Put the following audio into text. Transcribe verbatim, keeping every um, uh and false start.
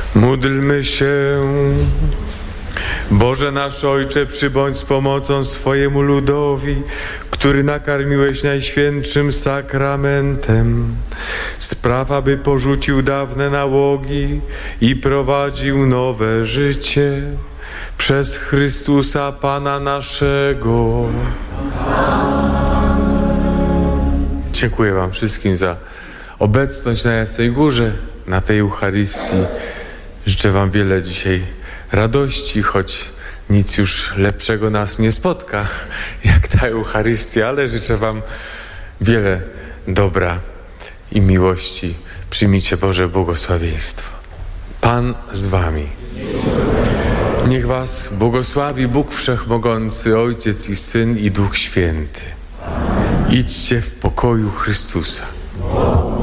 Módlmy się. Boże nasz Ojcze, przybądź z pomocą swojemu ludowi, który nakarmiłeś najświętszym sakramentem. Spraw, aby porzucił dawne nałogi i prowadził nowe życie. Przez Chrystusa Pana naszego. Dziękuję Wam wszystkim za obecność na Jasnej Górze, na tej Eucharystii. Życzę Wam wiele dzisiaj radości, choć nic już lepszego nas nie spotka, jak ta Eucharystia, ale życzę Wam wiele dobra i miłości. Przyjmijcie Boże błogosławieństwo. Pan z Wami. Niech Was błogosławi Bóg Wszechmogący, Ojciec i Syn i Duch Święty. Idźcie w pokoju Chrystusa.